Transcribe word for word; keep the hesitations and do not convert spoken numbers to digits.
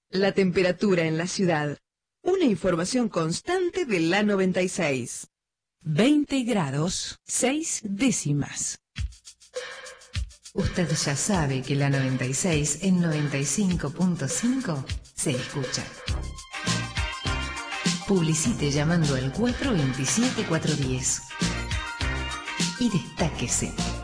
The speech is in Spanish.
La temperatura en la ciudad. Una información constante de la noventa y seis. veinte grados, seis décimas. Usted ya sabe que la noventa y seis en noventa y cinco punto cinco se escucha. Publicite llamando al cuatro dos siete, cuatro uno cero y destáquese.